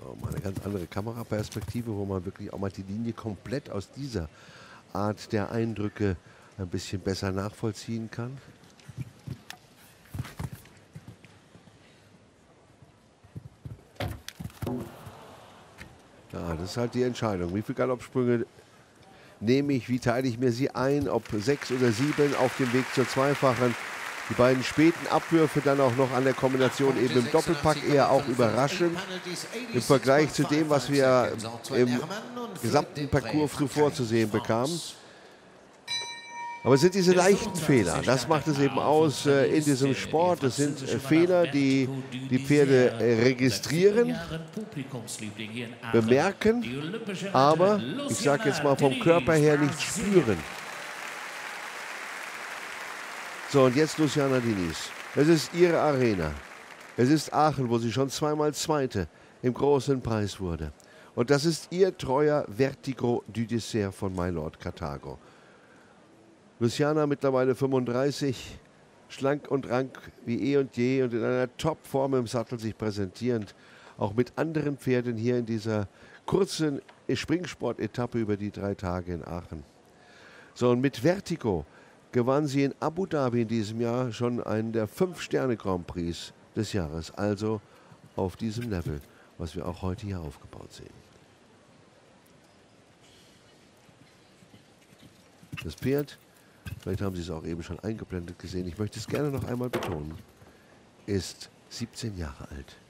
mal eine ganz andere Kameraperspektive, wo man wirklich auch mal die Linie komplett aus dieser Art der Eindrücke ein bisschen besser nachvollziehen kann. Ja, das ist halt die Entscheidung. Wie viele Galoppsprünge nehme ich, wie teile ich mir sie ein, ob 6 oder 7 auf dem Weg zur Zweifachen. Die beiden späten Abwürfe dann auch noch an der Kombination eben im Doppelpack eher auch überraschend im Vergleich zu dem, was wir im gesamten Parcours zuvor zu sehen bekamen. Aber es sind diese leichten Fehler, das macht es eben aus in diesem Sport. Es sind Fehler, die die Pferde registrieren, bemerken, aber ich sage jetzt mal vom Körper her nicht spüren. So, und jetzt Luciana Diniz. Es ist ihre Arena. Es ist Aachen, wo sie schon zweimal Zweite im großen Preis wurde. Und das ist ihr treuer Vertigo du Dessert von Mylord Karthago. Luciana mittlerweile 35, schlank und rank wie eh und je und in einer Topform im Sattel sich präsentierend. Auch mit anderen Pferden hier in dieser kurzen Springsport-Etappe über die 3 Tage in Aachen. So, und mit Vertigo gewann sie in Abu Dhabi in diesem Jahr schon einen der 5-Sterne-Grand Prix des Jahres. Also auf diesem Level, was wir auch heute hier aufgebaut sehen. Das Pferd, vielleicht haben Sie es auch eben schon eingeblendet gesehen, ich möchte es gerne noch einmal betonen, ist 17 Jahre alt.